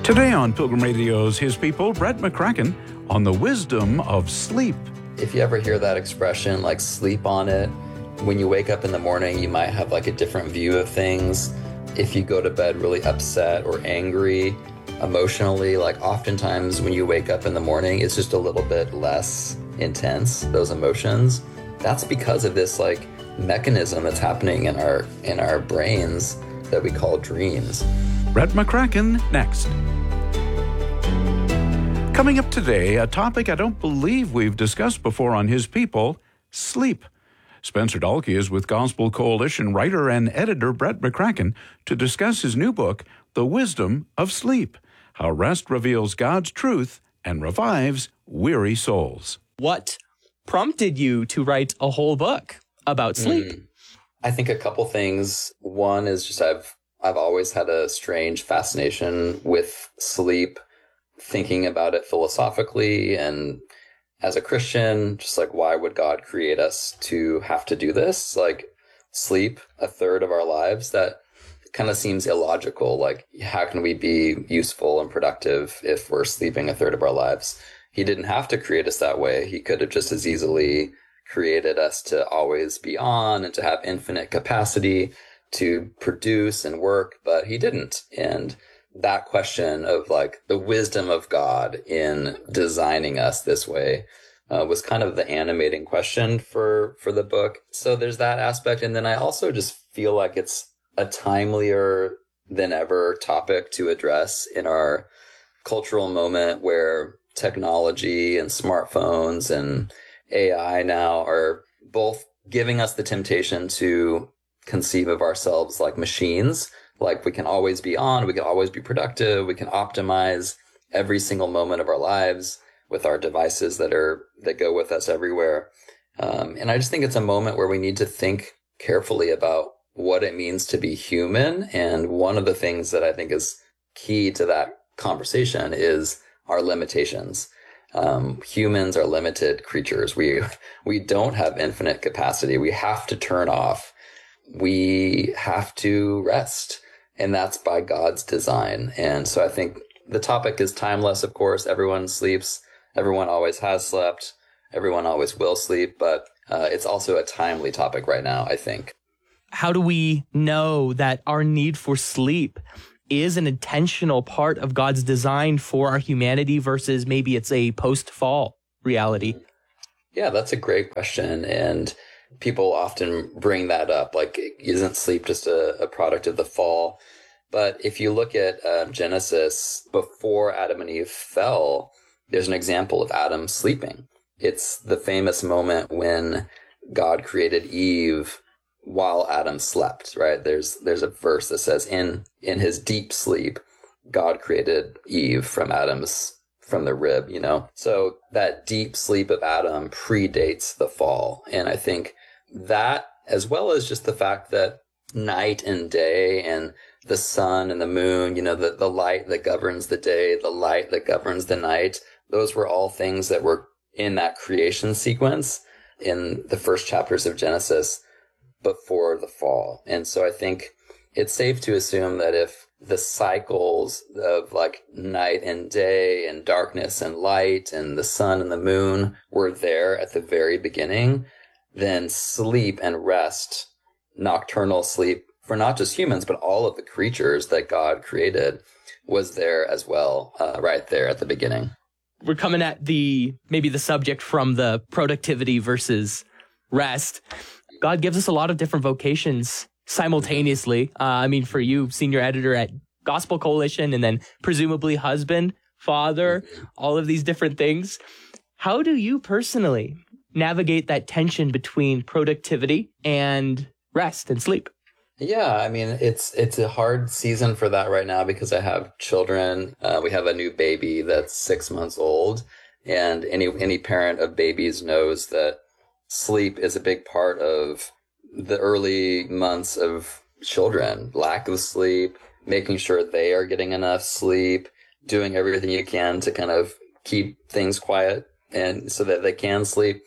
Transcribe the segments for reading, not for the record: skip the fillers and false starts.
Today on Pilgrim Radio's His People, Brett McCracken on the wisdom of sleep. If you ever hear that expression, like sleep on it, when you wake up in the morning, you might have like a different view of things. If you go to bed really upset or angry, emotionally, like oftentimes when you wake up in the morning, it's just a little bit less intense, those emotions. That's because of this like mechanism that's happening in our brains that we call dreams. Brett McCracken next. Coming up today, a topic I don't believe we've discussed before on His People, sleep. Spencer Dalkey is with Gospel Coalition writer and editor Brett McCracken to discuss his new book, The Wisdom of Sleep, How Rest Reveals God's Truth and Revives Weary Souls. What prompted you to write a whole book about sleep? I think a couple things. One is just I've always had a strange fascination with sleep, thinking about it philosophically and as a Christian, just like, why would God create us to have to do this? Like sleep a third of our lives, that kind of seems illogical. Like, how can we be useful and productive if we're sleeping a third of our lives? He didn't have to create us that way. He could have just as easily created us to always be on and to have infinite capacity to produce and work, but he didn't. And that question of like the wisdom of God in designing us this way was kind of the animating question for the book. So there's that aspect. And then I also just feel like it's a timelier than ever topic to address in our cultural moment where technology and smartphones and AI now are both giving us the temptation to conceive of ourselves like machines. Like we can always be on, we can always be productive, we can optimize every single moment of our lives with our devices that go with us everywhere. And I just think it's a moment where we need to think carefully about what it means to be human. And one of the things that I think is key to that conversation is our limitations. Humans are limited creatures. We don't have infinite capacity. We have to turn off. We have to rest. And that's by God's design. And so I think the topic is timeless, of course. Everyone sleeps. Everyone always has slept. Everyone always will sleep. But it's also a timely topic right now, I think. How do we know that our need for sleep is an intentional part of God's design for our humanity versus maybe it's a post-fall reality? Yeah, that's a great question. And people often bring that up, like, isn't sleep just a product of the fall? But if you look at Genesis, before Adam and Eve fell, there's an example of Adam sleeping. It's the famous moment when God created Eve while Adam slept, right? There's a verse that says, in his deep sleep, God created Eve from the rib, you know? So that deep sleep of Adam predates the fall. And I think that, as well as just the fact that night and day and the sun and the moon, you know, the light that governs the day, the light that governs the night, those were all things that were in that creation sequence in the first chapters of Genesis before the fall. And so I think it's safe to assume that if the cycles of like night and day and darkness and light and the sun and the moon were there at the very beginning, then sleep and rest, nocturnal sleep for not just humans, but all of the creatures that God created was there as well, right there at the beginning. We're coming at maybe the subject from the productivity versus rest. God gives us a lot of different vocations simultaneously. I mean, for you, senior editor at Gospel Coalition, and then presumably husband, father, all of these different things. How do you personally navigate that tension between productivity and rest and sleep? Yeah, I mean, it's a hard season for that right now because I have children. We have a new baby that's 6 months old, and any parent of babies knows that sleep is a big part of the early months of children. Lack of sleep, making sure they are getting enough sleep, doing everything you can to kind of keep things quiet and so that they can sleep.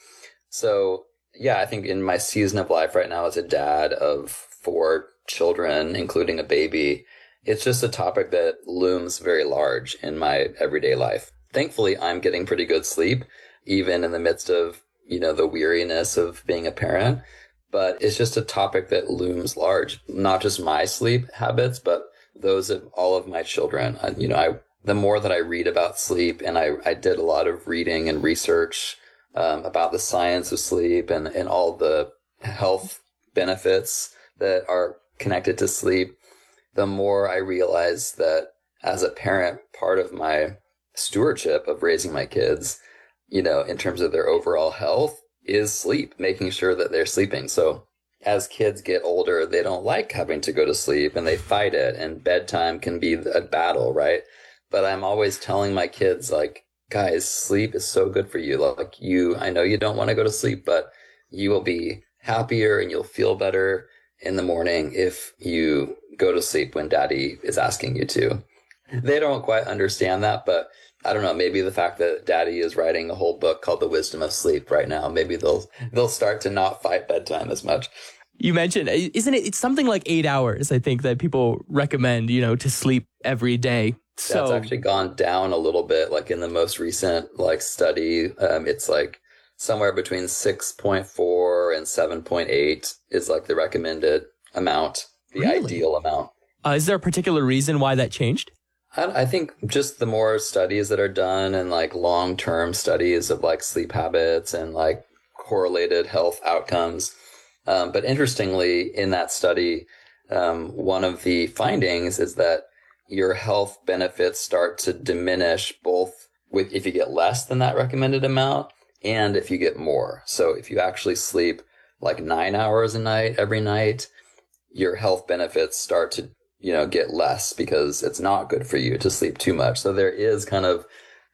So yeah, I think in my season of life right now as a dad of 4 children, including a baby, it's just a topic that looms very large in my everyday life. Thankfully, I'm getting pretty good sleep, even in the midst of, the weariness of being a parent. But it's just a topic that looms large, not just my sleep habits, but those of all of my children. The more that I read about sleep, and I did a lot of reading and research about the science of sleep and all the health benefits that are connected to sleep, the more I realize that as a parent, part of my stewardship of raising my kids, in terms of their overall health, is sleep, making sure that they're sleeping. So as kids get older, they don't like having to go to sleep and they fight it, and bedtime can be a battle, right? But I'm always telling my kids, like, guys, sleep is so good for you. Like, I know you don't want to go to sleep, but you will be happier and you'll feel better in the morning if you go to sleep when daddy is asking you to. They don't quite understand that, but I don't know, maybe the fact that daddy is writing a whole book called The Wisdom of Sleep right now, maybe they'll start to not fight bedtime as much. You mentioned, isn't it? It's something like 8 hours, I think, that people recommend, to sleep every day. So that's actually gone down a little bit. Like in the most recent study, it's like somewhere between 6.4 and 7.8 is like the recommended amount, the ideal amount. Is there a particular reason why that changed? I think just the more studies that are done and like long-term studies of like sleep habits and like correlated health outcomes. But interestingly, in that study, one of the findings is that your health benefits start to diminish both if you get less than that recommended amount and if you get more. So if you actually sleep like 9 hours a night every night, your health benefits start to get less because it's not good for you to sleep too much. So there is kind of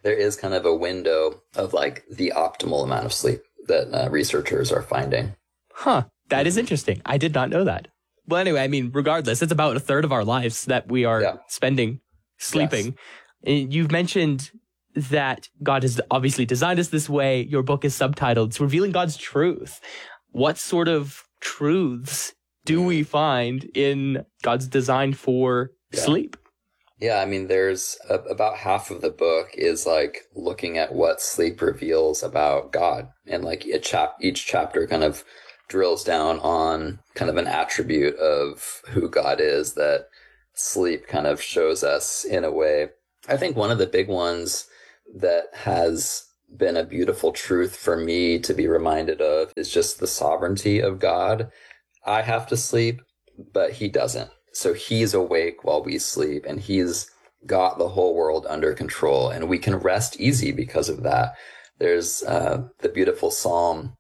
a window of like the optimal amount of sleep that researchers are finding. Huh. That is interesting. I did not know that. Well, anyway, I mean, regardless, it's about a third of our lives that we are spending sleeping. Yes. You've mentioned that God has obviously designed us this way. Your book is subtitled, It's Revealing God's Truth. What sort of truths do we find in God's design for sleep? Yeah, I mean, there's about half of the book is like looking at what sleep reveals about God. And like each chapter kind of drills down on kind of an attribute of who God is that sleep kind of shows us in a way. I think one of the big ones that has been a beautiful truth for me to be reminded of is just the sovereignty of God. I have to sleep, but he doesn't. So he's awake while we sleep, and he's got the whole world under control, and we can rest easy because of that. There's the beautiful Psalm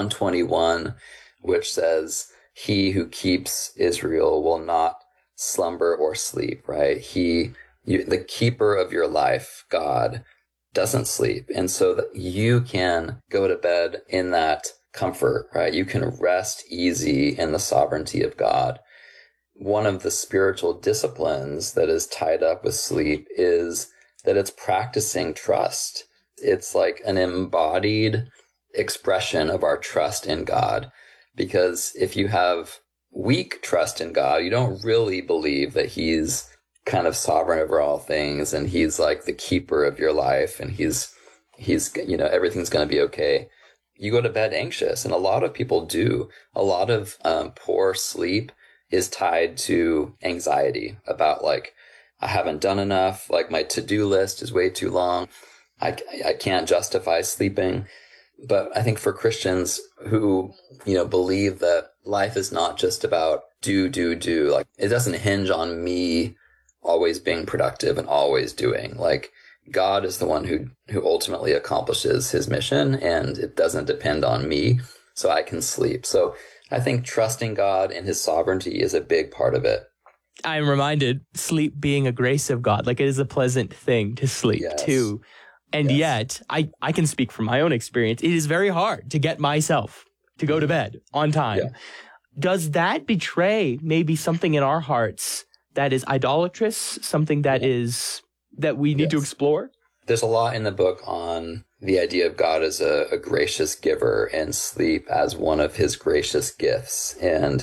121, which says, he who keeps Israel will not slumber or sleep, right? The keeper of your life, God, doesn't sleep. And so that you can go to bed in that comfort, right? You can rest easy in the sovereignty of God. One of the spiritual disciplines that is tied up with sleep is that it's practicing trust. It's like an embodied expression of our trust in God. Because if you have weak trust in God, you don't really believe that he's kind of sovereign over all things and he's like the keeper of your life and he's everything's going to be okay. You go to bed anxious, and a lot of people do. A lot of poor sleep is tied to anxiety about like, I haven't done enough, like my to-do list is way too long. I can't justify sleeping. But I think for Christians who, believe that life is not just about do, like it doesn't hinge on me always being productive and always doing. Like God is the one who ultimately accomplishes his mission, and it doesn't depend on me, so I can sleep. So I think trusting God and his sovereignty is a big part of it. I'm reminded sleep being a grace of God, like it is a pleasant thing to sleep too. And yet, I can speak from my own experience. It is very hard to get myself to go to bed on time. Yeah. Does that betray maybe something in our hearts that is idolatrous, something that is that we need to explore? There's a lot in the book on the idea of God as a gracious giver and sleep as one of his gracious gifts. And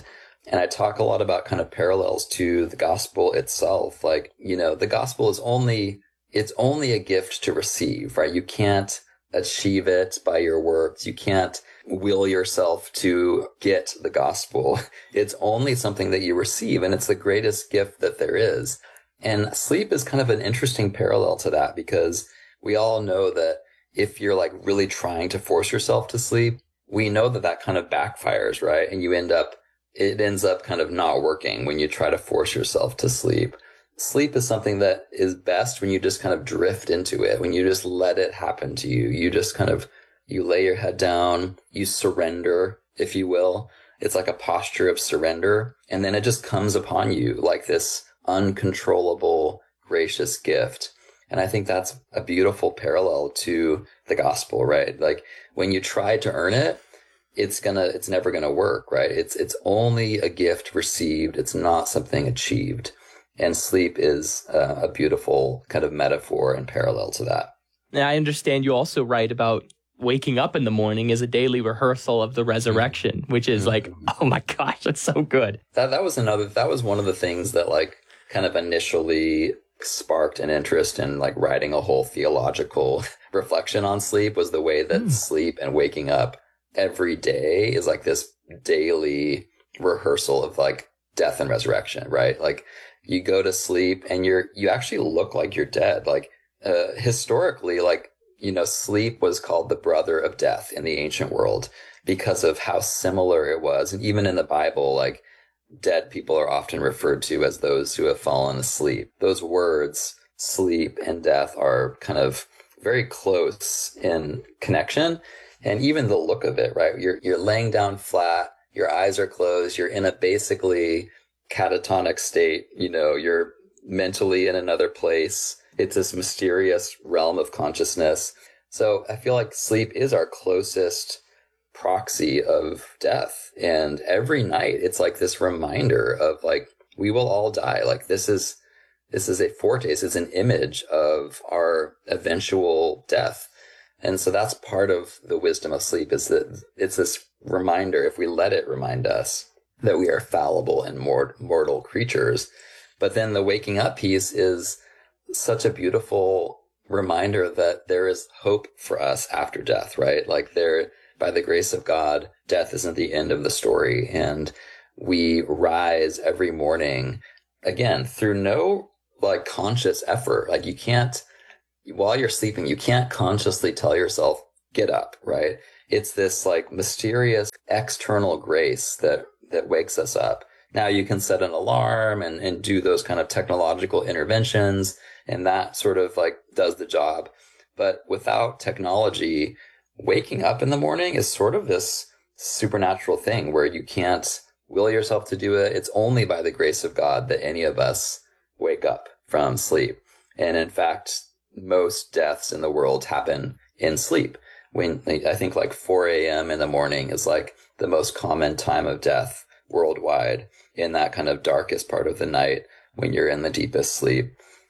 And I talk a lot about kind of parallels to the gospel itself. Like, the gospel is it's only a gift to receive, right? You can't achieve it by your works. You can't will yourself to get the gospel. It's only something that you receive, and it's the greatest gift that there is. And sleep is kind of an interesting parallel to that, because we all know that if you're like really trying to force yourself to sleep, we know that that kind of backfires, right? And it ends up kind of not working when you try to force yourself to sleep. Sleep is something that is best when you just kind of drift into it, when you just let it happen to you. You just kind of, you lay your head down, you surrender, if you will. It's like a posture of surrender. And then it just comes upon you like this uncontrollable, gracious gift. And I think that's a beautiful parallel to the gospel, right? Like when you try to earn it, it's never gonna work, right? It's only a gift received. It's not something achieved. And sleep is a beautiful kind of metaphor and parallel to that. And I understand you also write about waking up in the morning is a daily rehearsal of the resurrection, which is like, oh my gosh, that's so good. That was one of the things that like kind of initially sparked an interest in like writing a whole theological reflection on sleep, was the way that sleep and waking up every day is like this daily rehearsal of like death and resurrection, right? Like you go to sleep and you actually look like you're dead. Like historically, like, sleep was called the brother of death in the ancient world because of how similar it was. And even in the Bible, like dead people are often referred to as those who have fallen asleep. Those words, sleep and death, are kind of very close in connection. And even the look of it, right? You're laying down flat, your eyes are closed, you're in a basically catatonic state, you're mentally in another place. It's this mysterious realm of consciousness. So I feel like sleep is our closest proxy of death. And every night it's like this reminder of like, we will all die. Like this is a foretaste. It's an image of our eventual death. And so that's part of the wisdom of sleep, is that it's this reminder, if we let it remind us, that we are fallible and mortal creatures. But then the waking up piece is such a beautiful reminder that there is hope for us after death, right? Like by the grace of God, death isn't the end of the story. And we rise every morning, again, through no like conscious effort. Like while you're sleeping, you can't consciously tell yourself, get up, right? It's this like mysterious external grace that wakes us up. Now you can set an alarm and do those kind of technological interventions, and that sort of like does the job. But without technology, waking up in the morning is sort of this supernatural thing where you can't will yourself to do it. It's only by the grace of God that any of us wake up from sleep. And in fact, most deaths in the world happen in sleep. When I think like 4 a.m. in the morning is like the most common time of death worldwide, in that kind of darkest part of the night when you're in the deepest sleep.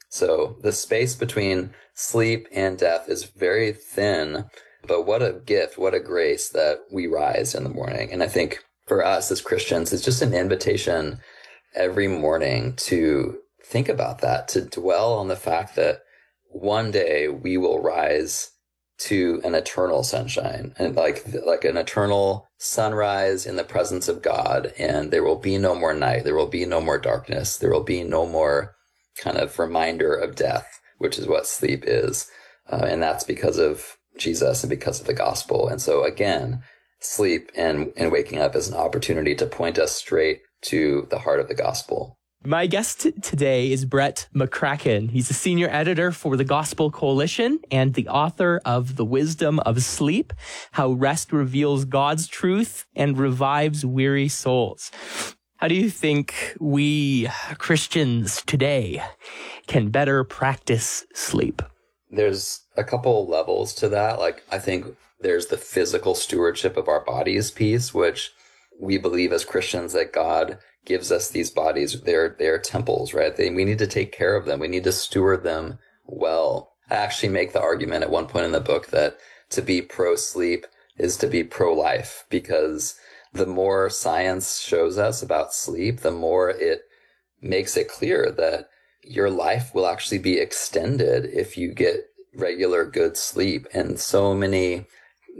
So the space between sleep and death is very thin, but what a gift, what a grace that we rise in the morning. And I think for us as Christians, it's just an invitation every morning to think about that, to dwell on the fact that one day we will rise to an eternal sunshine, and like an eternal sunrise in the presence of God. And there will be no more night. There will be no more darkness. There will be no more kind of reminder of death, which is what sleep is. And that's because of Jesus and because of the gospel. And so again, sleep and waking up is an opportunity to point us straight to the heart of the gospel. My guest today is Brett McCracken. He's a senior editor for the Gospel Coalition and the author of The Wisdom of Sleep, How Rest Reveals God's Truth and Revives Weary Souls. How do you think we Christians today can better practice sleep? There's a couple levels to that. Like, I think there's the physical stewardship of our bodies piece, which we believe as Christians that God gives us these bodies. They're temples, right? We need to take care of them. We need to steward them well. I actually make the argument at one point in the book that to be pro-sleep is to be pro-life, because the more science shows us about sleep, the more it makes it clear that your life will actually be extended if you get regular good sleep. And so many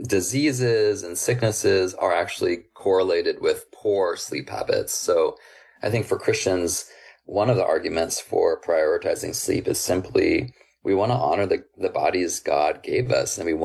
diseases and sicknesses are actually correlated with poor sleep habits. So I think for Christians, one of the arguments for prioritizing sleep is simply we want to honor the bodies God gave us, and we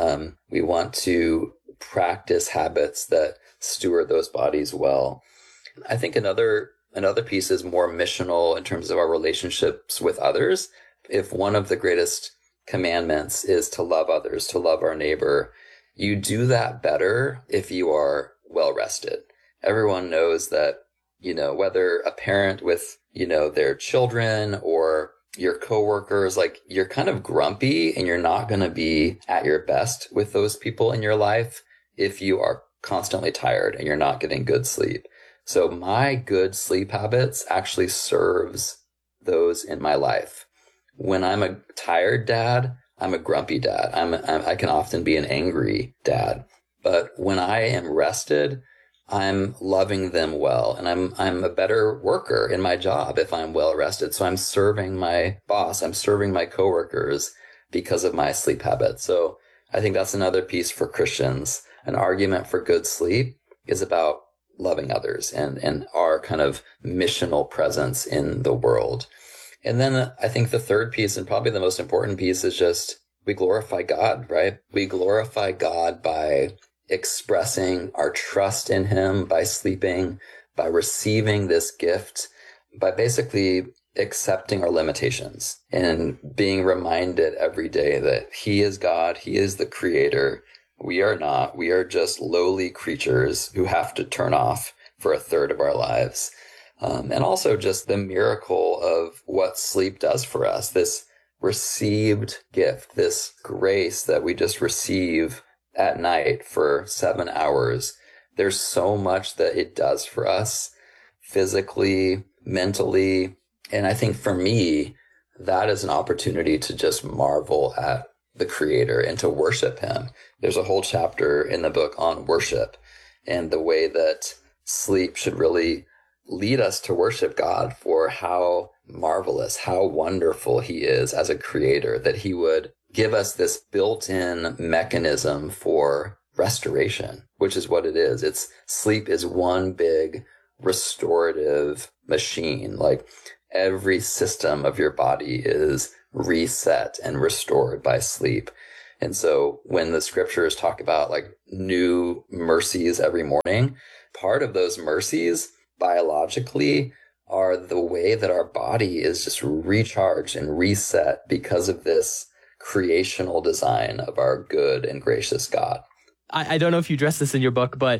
want to practice habits that steward those bodies well. I think another piece is more missional in terms of our relationships with others. If one of the greatest commandments is to love others, to love our neighbor, you do that better if you are well rested. Everyone knows that, whether a parent with, their children or your coworkers, like you're kind of grumpy and you're not going to be at your best with those people in your life if you are constantly tired and you're not getting good sleep. So my good sleep habits actually serves those in my life. When I'm a tired dad, I'm a grumpy dad. I can often be an angry dad. But when I am rested, I'm loving them well, and I'm a better worker in my job if I'm well rested. So I'm serving my boss, I'm serving my coworkers because of my sleep habits. So I think that's another piece for Christians. An argument for good sleep is about loving others and our kind of missional presence in the world. And then I think the third piece, and probably the most important piece, is just we glorify God, right? We glorify God by expressing our trust in him, by sleeping, by receiving this gift, by basically accepting our limitations and being reminded every day that he is God, he is the creator. We are not. We are just lowly creatures who have to turn off for a third of our lives. And also just the miracle of what sleep does for us, this received gift, this grace that we just receive at night for 7 hours. There's so much that it does for us physically, mentally. And I think for me, that is an opportunity to just marvel at the Creator and to worship him. There's a whole chapter in the book on worship and the way that sleep should really lead us to worship God for how marvelous, how wonderful he is as a creator, that he would give us this built-in mechanism for restoration, which is what it is. Sleep is one big restorative machine. Like every system of your body is reset and restored by sleep. And so when the scriptures talk about like new mercies every morning, part of those mercies biologically are the way that our body is just recharged and reset because of this creational design of our good and gracious God. I don't know if you address this in your book, but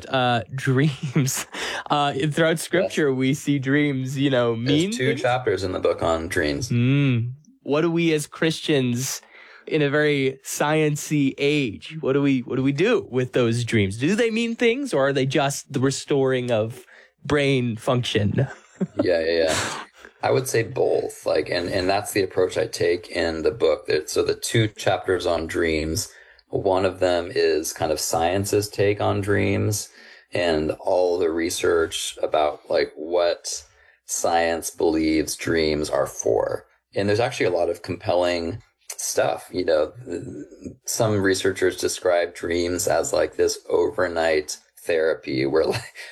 dreams. Throughout scripture, we see dreams, mean There's 2 things? chapters in the book on dreams. What do we as Christians in a very sciencey age, what do we do with those dreams? Do they mean things, or are they just the restoring of brain function? Yeah. I would say both. And that's the approach I take in the book. So the 2 chapters on dreams, one of them is kind of science's take on dreams and all the research about like what science believes dreams are for. And there's actually a lot of compelling stuff. Some researchers describe dreams as like this overnight therapy where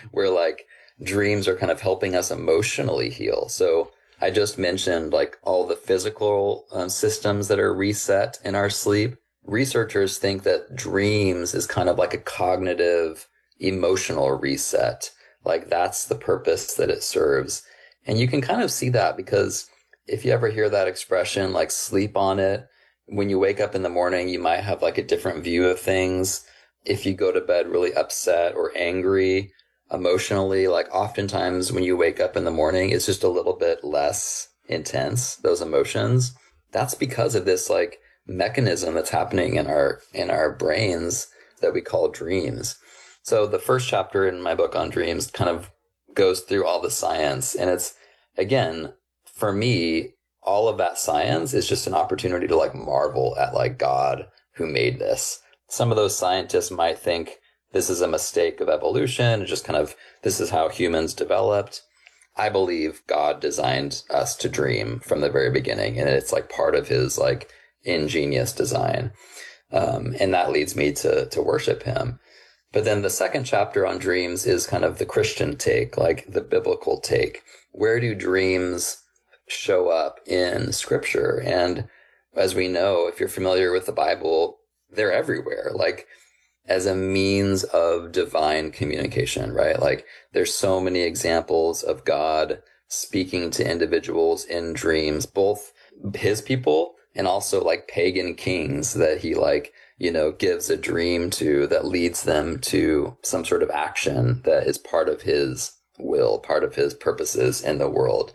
dreams are kind of helping us emotionally heal. So I just mentioned like all the physical systems that are reset in our sleep. Researchers think that dreams is kind of like a cognitive, emotional reset. Like that's the purpose that it serves. And you can kind of see that because if you ever hear that expression, like sleep on it, when you wake up in the morning, you might have like a different view of things. If you go to bed really upset or angry emotionally, like oftentimes when you wake up in the morning, it's just a little bit less intense, those emotions. That's because of this like mechanism that's happening in our brains that we call dreams. So the first chapter in my book on dreams kind of goes through all the science. And it's, again, for me, all of that science is just an opportunity to like marvel at like God who made this. Some of those scientists might think this is a mistake of evolution. Just kind of, this is how humans developed. I believe God designed us to dream from the very beginning, and it's like part of his like ingenious design. And that leads me to worship him. But then the second chapter on dreams is kind of the Christian take, like the biblical take. Where do dreams show up in scripture? And as we know, if you're familiar with the Bible, they're everywhere, like as a means of divine communication, right? Like there's so many examples of God speaking to individuals in dreams, both his people and also like pagan kings that he like, you know, gives a dream to that leads them to some sort of action that is part of his will, part of his purposes in the world.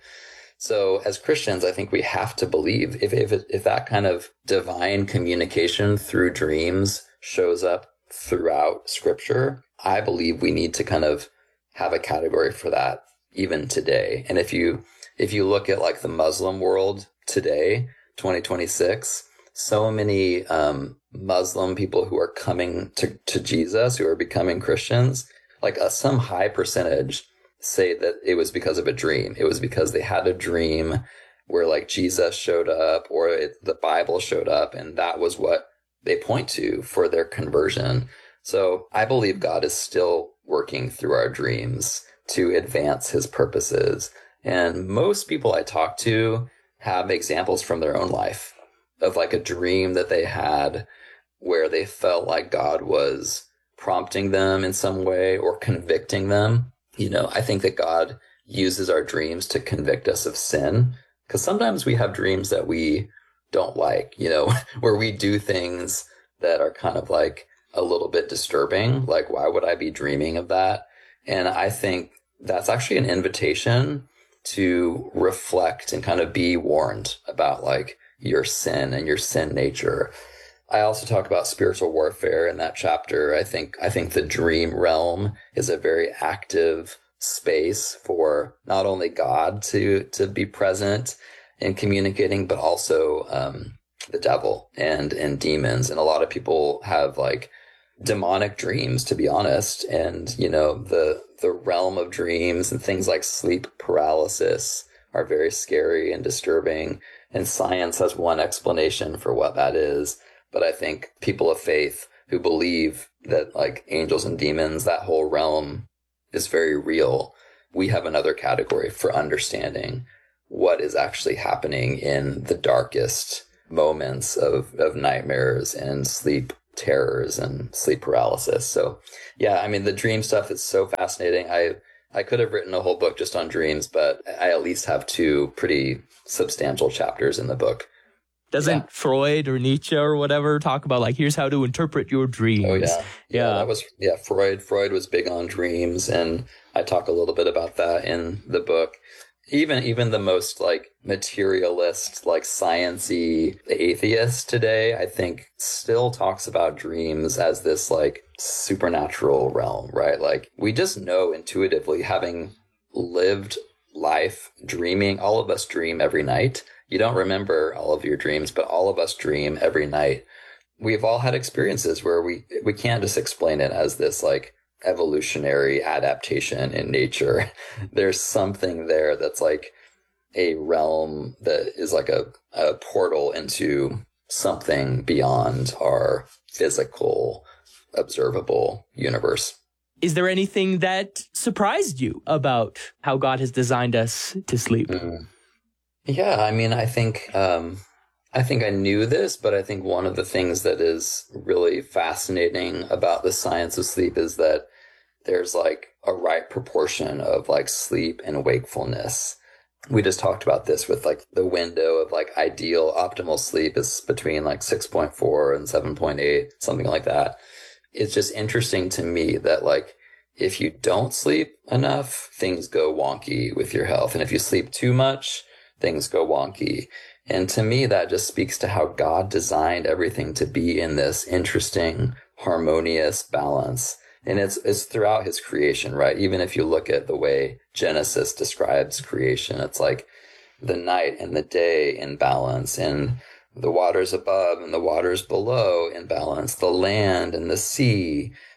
So as Christians, I think we have to believe if that kind of divine communication through dreams shows up throughout scripture, I believe we need to kind of have a category for that even today. And if you look at like the Muslim world today, 2026, so many Muslim people who are coming to Jesus, who are becoming Christians, like some high percentage say that it was because of a dream. It was because they had a dream where like Jesus showed up or the Bible showed up, and that was what they point to for their conversion. So I believe God is still working through our dreams to advance his purposes. And most people I talk to have examples from their own life of like a dream that they had where they felt like God was prompting them in some way or convicting them. You know, I think that God uses our dreams to convict us of sin, because sometimes we have dreams that we don't like, you know, where we do things that are kind of like a little bit disturbing. Like, why would I be dreaming of that? And I think that's actually an invitation to reflect and kind of be warned about like your sin and your sin nature. I also talk about spiritual warfare in that chapter. I think the dream realm is a very active space for not only God to be present in communicating, but also the devil and demons. And a lot of people have like demonic dreams, to be honest. And, you know, the realm of dreams and things like sleep paralysis are very scary and disturbing. And science has one explanation for what that is. But I think people of faith who believe that like angels and demons, that whole realm is very real. We have another category for understanding what is actually happening in the darkest moments of nightmares and sleep terrors and sleep paralysis. So yeah, I mean, the dream stuff is so fascinating. I could have written a whole book just on dreams, but I at least have 2 pretty substantial chapters in the book. Doesn't Freud or Nietzsche or whatever talk about like, here's how to interpret your dreams? Oh yeah. Freud was big on dreams, and I talk a little bit about that in the book. Even the most like materialist, like science-y atheist today, I think still talks about dreams as this like supernatural realm, right? Like we just know intuitively, having lived life dreaming, all of us dream every night. You don't remember all of your dreams, but all of us dream every night. We've all had experiences where we can't just explain it as this like evolutionary adaptation in nature. There's something there that's like a realm that is like a portal into something beyond our physical, observable universe. Is there anything that surprised you about how God has designed us to sleep? Yeah, I mean, I think I knew this, but I think one of the things that is really fascinating about the science of sleep is that there's like a right proportion of like sleep and wakefulness. We just talked about this with like the window of like ideal optimal sleep is between like 6.4 and 7.8, something like that. It's just interesting to me that like if you don't sleep enough, things go wonky with your health. And if you sleep too much, things go wonky. And to me, that just speaks to how God designed everything to be in this interesting, harmonious balance. And it's throughout his creation, right? Even if you look at the way Genesis describes creation, it's like the night and the day in balance, and the waters above and the waters below in balance, the land and the sea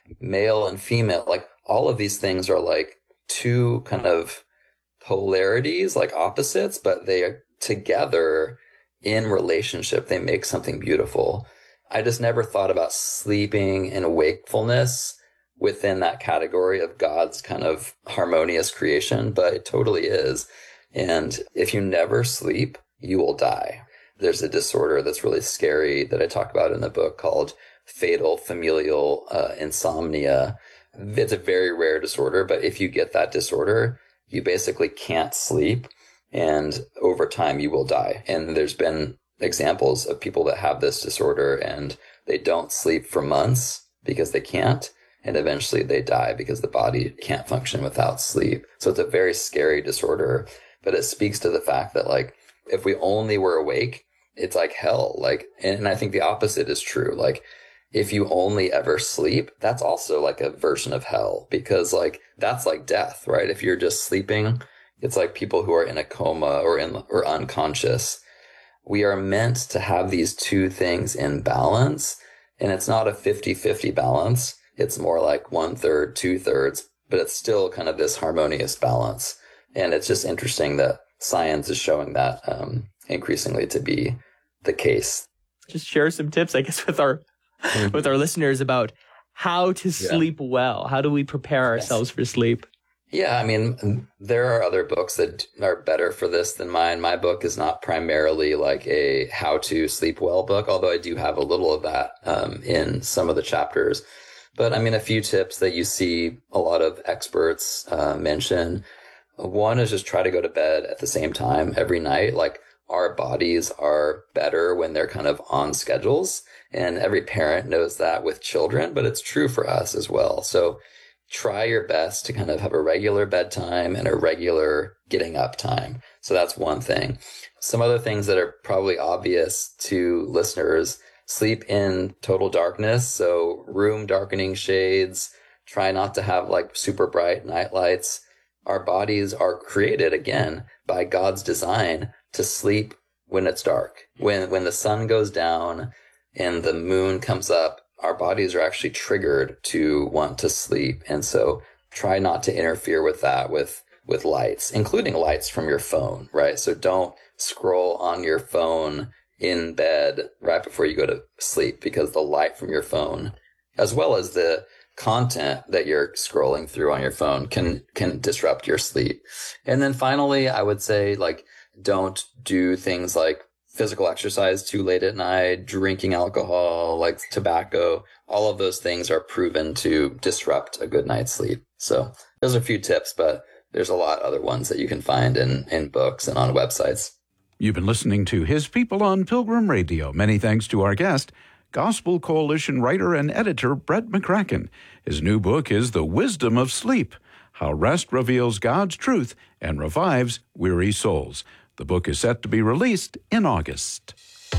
male and female, like all of these things are like two kind of polarities, like opposites, but they are together in relationship. They make something beautiful. I just never thought about sleeping and wakefulness within that category of God's kind of harmonious creation, but it totally is. And if you never sleep, you will die. There's a disorder that's really scary that I talk about in the book called fatal familial insomnia. It's a very rare disorder, but if you get that disorder, you basically can't sleep, and over time you will die. And there's been examples of people that have this disorder and they don't sleep for months because they can't, and eventually they die because the body can't function without sleep. So it's a very scary disorder, but it speaks to the fact that like if we only were awake, it's like hell. Like, and I think the opposite is true. Like, if you only ever sleep, that's also like a version of hell, because like that's like death, right? If you're just sleeping, it's like people who are in a coma or unconscious. We are meant to have these two things in balance, and it's not a 50-50 balance. It's more like 1/3, 2/3, but it's still kind of this harmonious balance. And it's just interesting that science is showing that increasingly to be the case. Just share some tips, I guess, with our listeners about how to sleep well. How do we prepare ourselves for sleep? Yeah, I mean, there are other books that are better for this than mine. My book is not primarily like a how to sleep well book, although I do have a little of that in some of the chapters. But I mean, a few tips that you see a lot of experts mention. One is just try to go to bed at the same time every night. Like, our bodies are better when they're kind of on schedules, and every parent knows that with children, but it's true for us as well. So try your best to kind of have a regular bedtime and a regular getting up time. So that's one thing. Some other things that are probably obvious to listeners: sleep in total darkness. So room darkening shades, try not to have like super bright night lights. Our bodies are created, again, by God's design to sleep when it's dark. When the sun goes down and the moon comes up, our bodies are actually triggered to want to sleep. And so try not to interfere with that with lights, including lights from your phone, right? So don't scroll on your phone in bed right before you go to sleep, because the light from your phone, as well as the content that you're scrolling through on your phone, can disrupt your sleep. And then finally, I would say, like, don't do things like physical exercise too late at night, drinking alcohol, like tobacco. All of those things are proven to disrupt a good night's sleep. So those are a few tips, but there's a lot of other ones that you can find in books and on websites. You've been listening to His People on Pilgrim Radio. Many thanks to our guest, Gospel Coalition writer and editor Brett McCracken. His new book is The Wisdom of Sleep: How Rest Reveals God's Truth and Revives Weary Souls. The book is set to be released in August.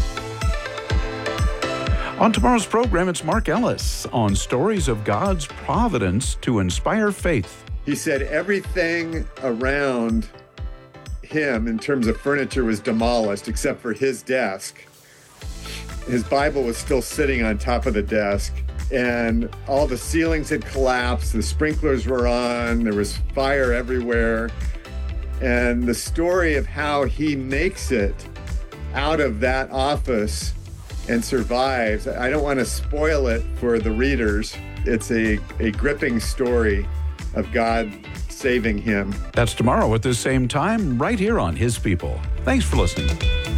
On tomorrow's program, it's Mark Ellis on stories of God's providence to inspire faith. He said everything around him in terms of furniture was demolished except for his desk. His Bible was still sitting on top of the desk, and all the ceilings had collapsed, the sprinklers were on, there was fire everywhere. And the story of how he makes it out of that office and survives, I don't want to spoil it for the readers. It's a gripping story of God saving him. That's tomorrow at this same time, right here on His People. Thanks for listening.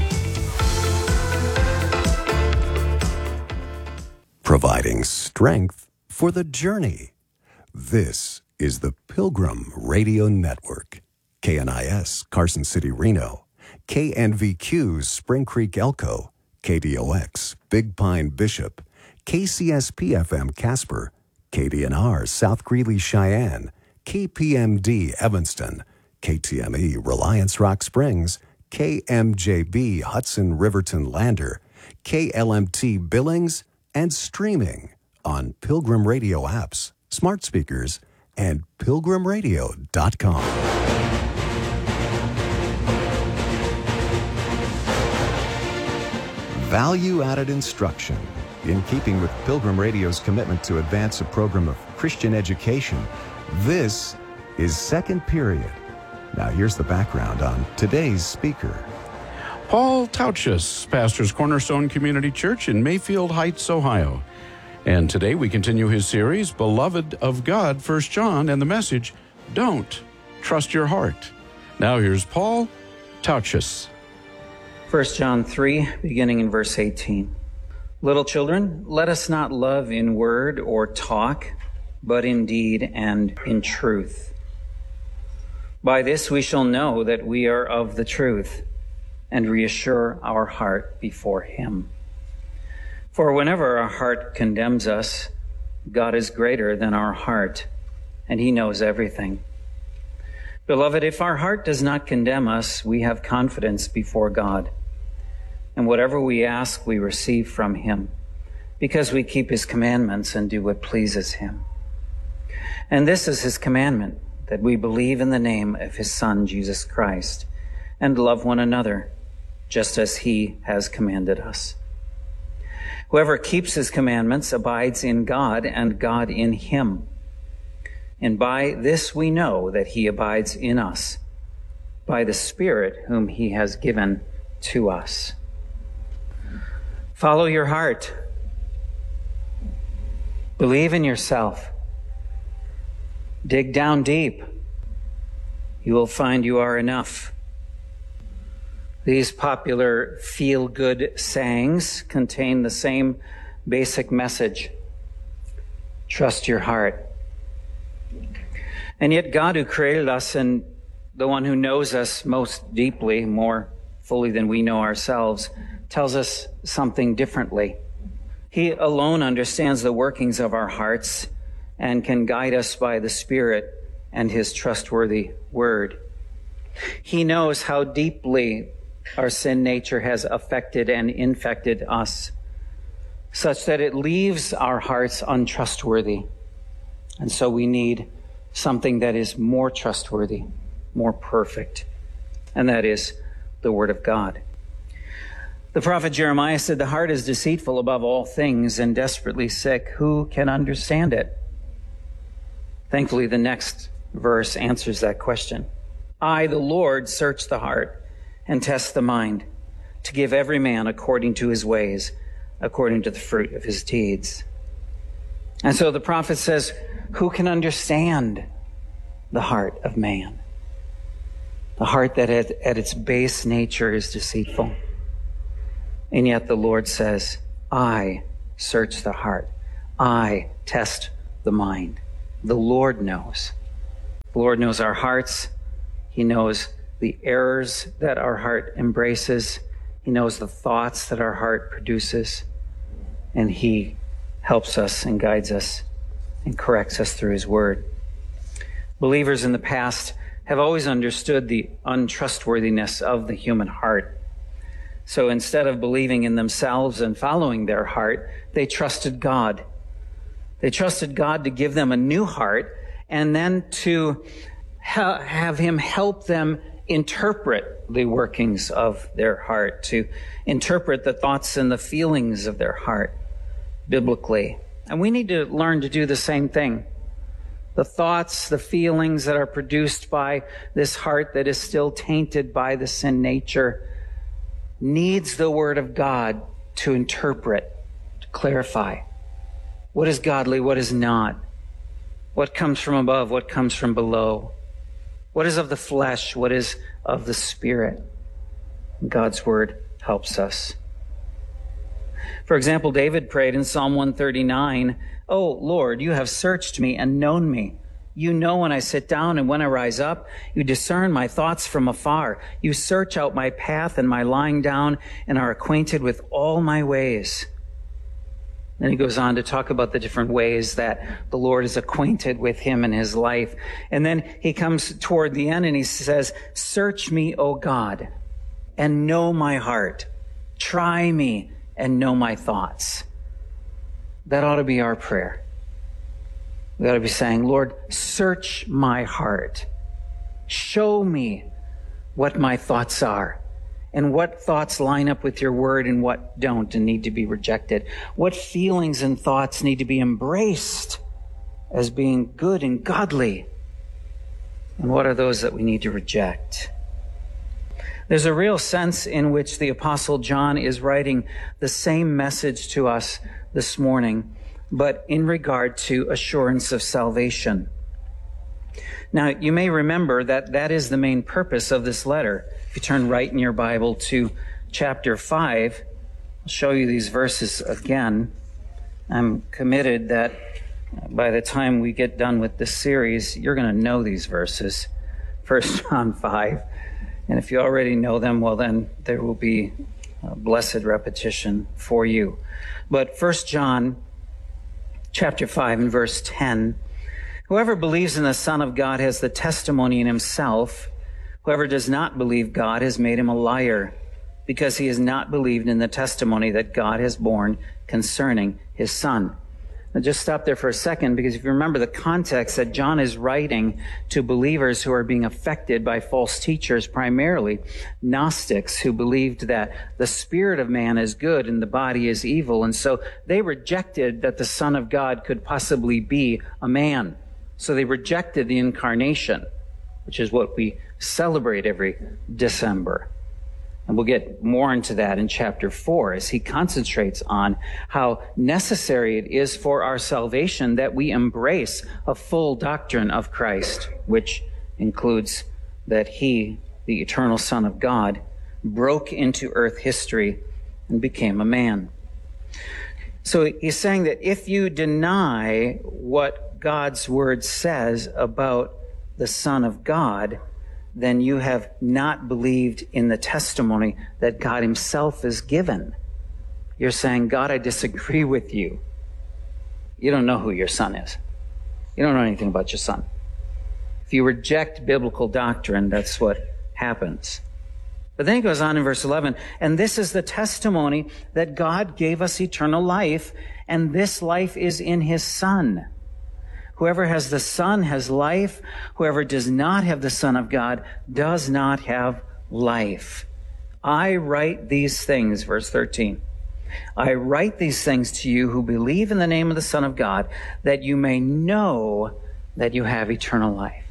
Providing strength for the journey. This is the Pilgrim Radio Network. KNIS, Carson City, Reno. KNVQ, Spring Creek, Elko. KDOX, Big Pine, Bishop. KCSP-FM, Casper. KDNR, South Greeley, Cheyenne. KPMD, Evanston. KTME, Reliance Rock Springs. KMJB, Hudson, Riverton, Lander. KLMT, Billings, and streaming on Pilgrim Radio apps, smart speakers, and pilgrimradio.com. Value-added instruction, In keeping with Pilgrim Radio's commitment to advance a program of Christian education, this is Second Period. Now here's the background on today's speaker. Paul Tautschus pastors Cornerstone Community Church in Mayfield Heights, Ohio. And today we continue his series, Beloved of God, 1 John, and the message, Don't Trust Your Heart. Now here's Paul Tautschus. 1 John 3, beginning in verse 18. Little children, let us not love in word or talk, but in deed and in truth. By this we shall know that we are of the truth, and reassure our heart before Him. For whenever our heart condemns us, God is greater than our heart, and He knows everything. Beloved, if our heart does not condemn us, we have confidence before God. And whatever we ask, we receive from Him, because we keep His commandments and do what pleases Him. And this is His commandment, that we believe in the name of His Son, Jesus Christ, and love one another, just as He has commanded us. Whoever keeps His commandments abides in God, and God in him. And by this we know that He abides in us, by the Spirit whom He has given to us. Follow your heart. Believe in yourself. Dig down deep. You will find you are enough. These popular feel-good sayings contain the same basic message. Trust your heart. And yet God, who created us and the one who knows us most deeply, more fully than we know ourselves, tells us something differently. He alone understands the workings of our hearts and can guide us by the Spirit and His trustworthy word. He knows how deeply our sin nature has affected and infected us, such that it leaves our hearts untrustworthy. And so we need something that is more trustworthy, more perfect, and that is the Word of God. The prophet Jeremiah said, the heart is deceitful above all things and desperately sick. Who can understand it? Thankfully, the next verse answers that question. I, the Lord, search the heart and test the mind, to give every man according to his ways, according to the fruit of his deeds. And so the prophet says, who can understand the heart of man? The heart that at its base nature is deceitful. And yet the Lord says, I search the heart. I test the mind. The Lord knows. The Lord knows our hearts. He knows the errors that our heart embraces. He knows the thoughts that our heart produces. And He helps us and guides us and corrects us through His word. Believers in the past have always understood the untrustworthiness of the human heart. So instead of believing in themselves and following their heart, they trusted God. They trusted God to give them a new heart and then to have Him help them interpret the workings of their heart, to interpret the thoughts and the feelings of their heart biblically. And we need to learn to do the same thing. The thoughts, the feelings that are produced by this heart that is still tainted by the sin nature needs the Word of God to interpret, to clarify. What is godly, what is not? What comes from above, what comes from below? What is of the flesh, what is of the Spirit? God's Word helps us. For example, David prayed in Psalm 139, "O Lord, you have searched me and known me. You know when I sit down and when I rise up. You discern my thoughts from afar. You search out my path and my lying down and are acquainted with all my ways." Then he goes on to talk about the different ways that the Lord is acquainted with him in his life. And then he comes toward the end and he says, "Search me, O God, and know my heart. Try me and know my thoughts." That ought to be our prayer. We ought to be saying, "Lord, search my heart. Show me what my thoughts are and what thoughts line up with your word and what don't and need to be rejected. What feelings and thoughts need to be embraced as being good and godly, and what are those that we need to reject. There's a real sense in which the Apostle John is writing the same message to us this morning, but in regard to assurance of salvation. Now, you may remember that that is the main purpose of this letter. If you turn right in your Bible to chapter 5, I'll show you these verses again. I'm committed that by the time we get done with this series, you're going to know these verses. 1 John 5. And if you already know them, well, then there will be a blessed repetition for you. But 1 John chapter 5 and verse 10, whoever believes in the Son of God has the testimony in himself. Whoever does not believe God has made him a liar, because he has not believed in the testimony that God has borne concerning his Son. Now just stop there for a second, because if you remember the context that John is writing to believers who are being affected by false teachers, primarily Gnostics, who believed that the spirit of man is good and the body is evil. And so they rejected that the Son of God could possibly be a man. So they rejected the incarnation, which is what we celebrate every December. And we'll get more into that in chapter 4 as he concentrates on how necessary it is for our salvation that we embrace a full doctrine of Christ, which includes that he, the eternal Son of God, broke into earth history and became a man. So he's saying that if you deny what God's word says about the Son of God, then you have not believed in the testimony that God himself has given. You're saying, God, I disagree with you. You don't know who your Son is. You don't know anything about your Son. If you reject biblical doctrine, that's what happens. But then he goes on in verse 11, and this is the testimony that God gave us eternal life, and this life is in his Son. Whoever has the Son has life. Whoever does not have the Son of God does not have life. I write these things, verse 13. I write these things to you who believe in the name of the Son of God, that you may know that you have eternal life.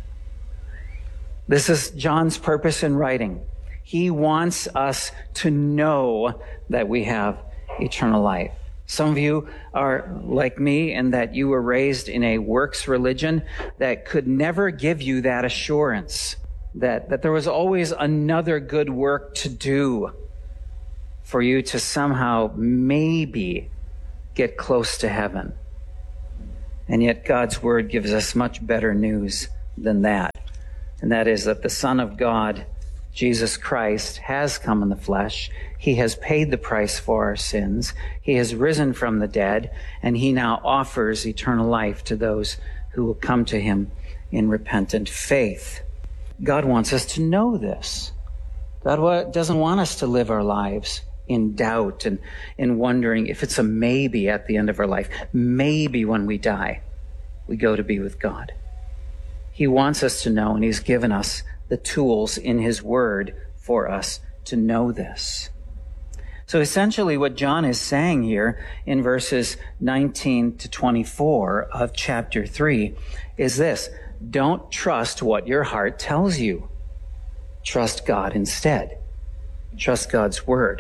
This is John's purpose in writing. He wants us to know that we have eternal life. Some of you are like me in that you were raised in a works religion that could never give you that assurance that there was always another good work to do for you to somehow maybe get close to heaven. And yet God's word gives us much better news than that. And that is that the Son of God, Jesus Christ, has come in the flesh. He has paid the price for our sins. He has risen from the dead, and he now offers eternal life to those who will come to him in repentant faith. God wants us to know this. God doesn't want us to live our lives in doubt and in wondering if it's a maybe at the end of our life. Maybe when we die, we go to be with God. He wants us to know, and he's given us the tools in his word for us to know this. So essentially what John is saying here in verses 19 to 24 of chapter 3 is this: don't trust what your heart tells you. Trust God instead. Trust God's word.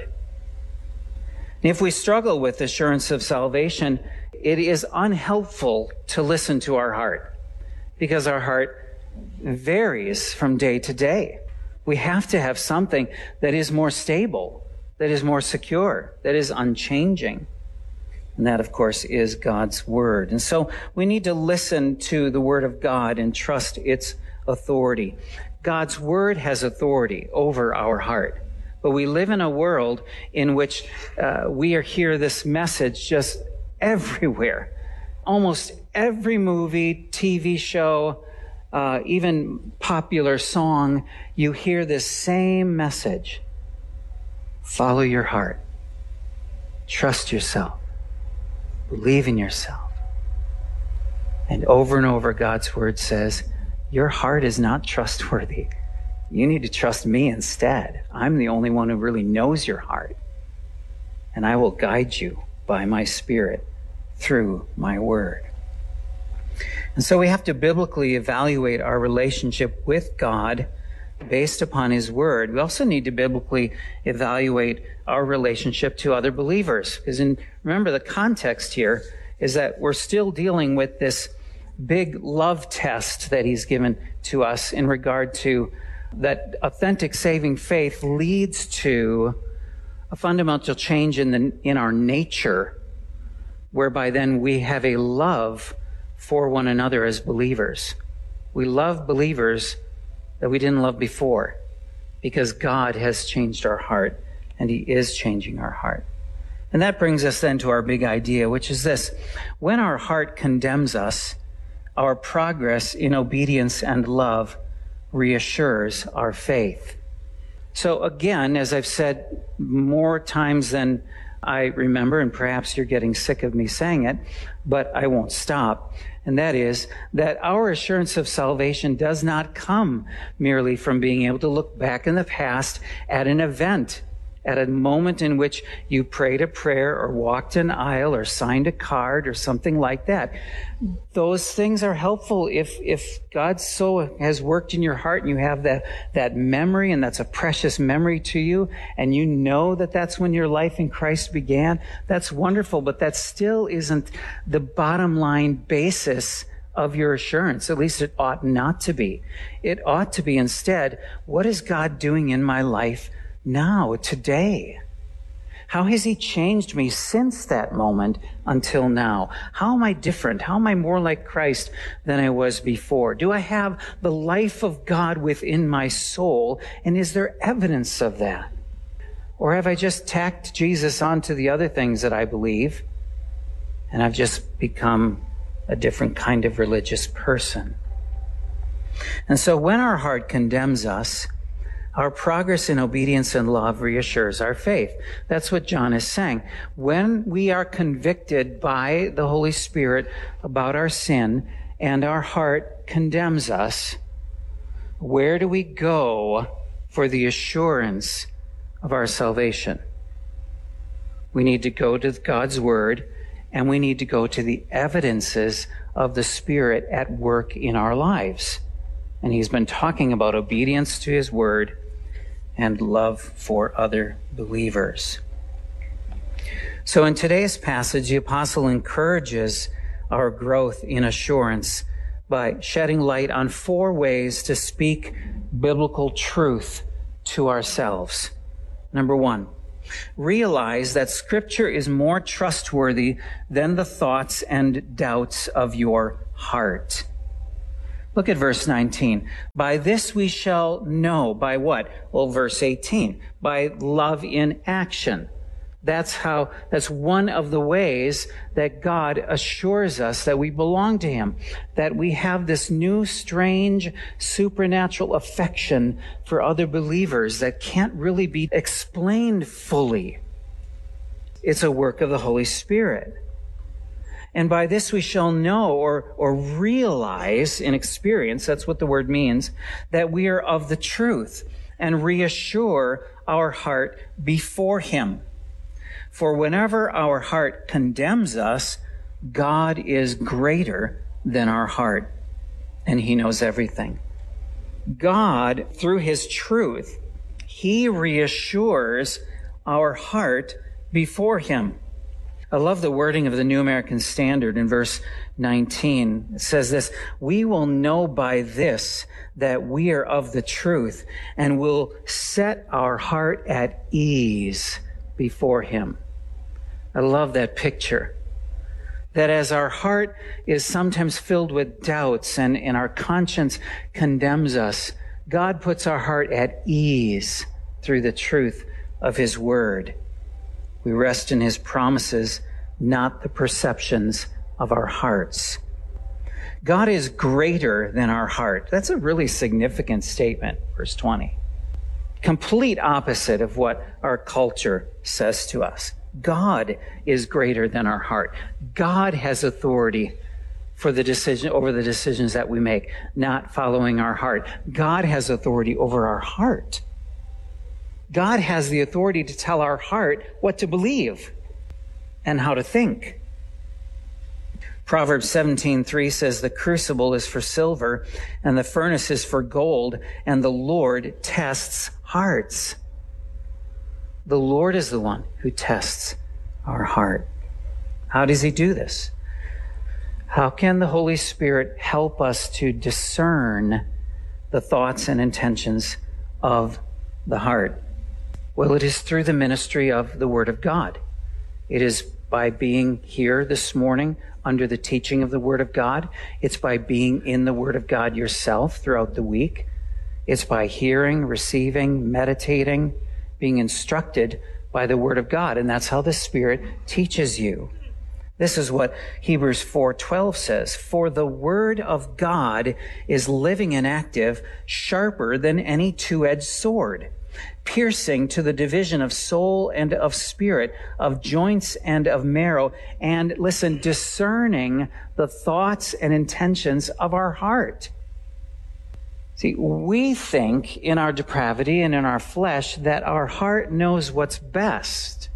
And if we struggle with assurance of salvation, it is unhelpful to listen to our heart, because our heart varies from day to day. We have to have something that is more stable, that is more secure, that is unchanging. And that, of course, is God's word. And so we need to listen to the word of God and trust its authority. God's word has authority over our heart. But we live in a world in which we hear this message just everywhere. Almost every movie, TV show, even popular song, you hear this same message. Follow your heart. Trust yourself. Believe in yourself. And over, God's word says, your heart is not trustworthy. You need to trust me instead. I'm the only one who really knows your heart. And I will guide you by my Spirit through my word. And so we have to biblically evaluate our relationship with God based upon his word. We also need to biblically evaluate our relationship to other believers. Because remember, the context here is that we're still dealing with this big love test that he's given to us in regard to that authentic saving faith leads to a fundamental change in our nature, whereby then we have a love for one another as believers. We love believers that we didn't love before because God has changed our heart and he is changing our heart. And that brings us then to our big idea, which is this. When our heart condemns us, our progress in obedience and love reassures our faith. So again, as I've said more times than I remember, and perhaps you're getting sick of me saying it, but I won't stop. And that is that our assurance of salvation does not come merely from being able to look back in the past at an event, at a moment in which you prayed a prayer or walked an aisle or signed a card or something like that. Those things are helpful if God so has worked in your heart and you have that memory, and that's a precious memory to you, and you know that that's when your life in Christ began. That's wonderful, but that still isn't the bottom line basis of your assurance. At least it ought not to be. It ought to be instead, what is God doing in my life now, today? How has he changed me since that moment until now? How am I different? How am I more like Christ than I was before? Do I have the life of God within my soul? And is there evidence of that? Or have I just tacked Jesus onto the other things that I believe, and I've just become a different kind of religious person? And so when our heart condemns us, our progress in obedience and love reassures our faith. That's what John is saying. When we are convicted by the Holy Spirit about our sin and our heart condemns us, where do we go for the assurance of our salvation? We need to go to God's Word, and we need to go to the evidences of the Spirit at work in our lives. And he's been talking about obedience to his Word and love for other believers. So in today's passage, the apostle encourages our growth in assurance by shedding light on 4 ways to speak biblical truth to ourselves. Number 1, realize that Scripture is more trustworthy than the thoughts and doubts of your heart. Look at verse 19. By this we shall know. By what? Well, verse 18. By love in action. That's one of the ways that God assures us that we belong to him, that we have this new, strange, supernatural affection for other believers that can't really be explained fully. It's a work of the Holy Spirit. And by this we shall know or realize in experience, that's what the word means, that we are of the truth, and reassure our heart before him. For whenever our heart condemns us, God is greater than our heart, and he knows everything. God, through his truth, he reassures our heart before him. I love the wording of the New American Standard in verse 19. It says this, we will know by this that we are of the truth, and will set our heart at ease before him. I love that picture. That as our heart is sometimes filled with doubts and our conscience condemns us, God puts our heart at ease through the truth of his word. We rest in his promises, not the perceptions of our hearts. God is greater than our heart. That's a really significant statement, verse 20. Complete opposite of what our culture says to us. God is greater than our heart. God has authority for the decision over the decisions that we make, not following our heart. God has authority over our heart. God has the authority to tell our heart what to believe and how to think. Proverbs 17:3 says, "The crucible is for silver, and the furnace is for gold, and the Lord tests hearts." The Lord is the one who tests our heart. How does he do this? How can the Holy Spirit help us to discern the thoughts and intentions of the heart? Well, it is through the ministry of the Word of God. It is by being here this morning under the teaching of the Word of God. It's by being in the Word of God yourself throughout the week. It's by hearing, receiving, meditating, being instructed by the Word of God. And that's how the Spirit teaches you. This is what Hebrews 4:12 says, "For the Word of God is living and active, sharper than any two-edged sword, piercing to the division of soul and of spirit, of joints and of marrow, and," listen, "discerning the thoughts and intentions of our heart." See, we think in our depravity and in our flesh that our heart knows what's best.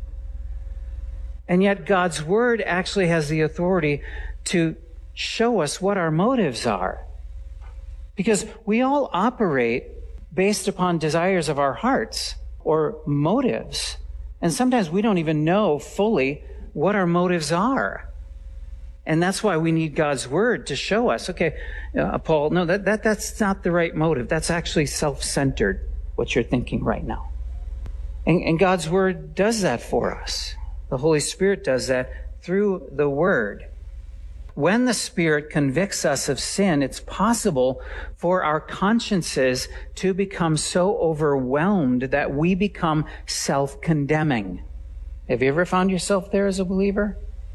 And yet God's Word actually has the authority to show us what our motives are. Because we all operate based upon desires of our hearts or motives. And sometimes we don't even know fully what our motives are. And that's why we need God's Word to show us, okay, Paul, no, that's not the right motive. That's actually self-centered, what you're thinking right now. And God's Word does that for us. The Holy Spirit does that through the Word. When the Spirit convicts us of sin, it's possible for our consciences to become so overwhelmed that we become self-condemning. Have you ever found yourself there as a believer?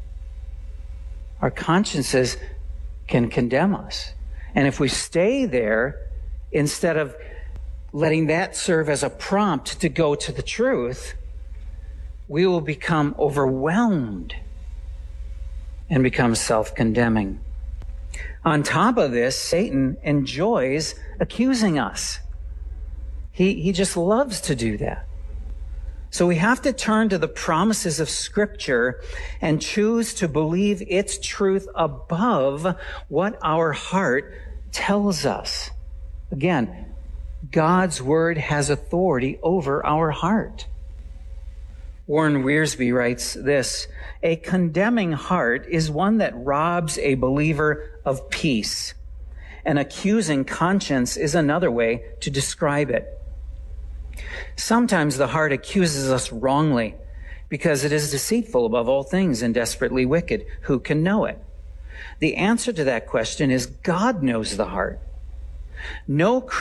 Our consciences can condemn us. And if we stay there, instead of letting that serve as a prompt to go to the truth, we will become overwhelmed and become self-condemning. On top of this, Satan enjoys accusing us. He just loves to do that. So we have to turn to the promises of Scripture and choose to believe its truth above what our heart tells us. Again, God's Word has authority over our heart. Warren Wiersbe writes this, "A condemning heart is one that robs a believer of peace. An accusing conscience is another way to describe it. Sometimes the heart accuses us wrongly because it is deceitful above all things and desperately wicked. Who can know it? The answer to that question is God knows the heart. No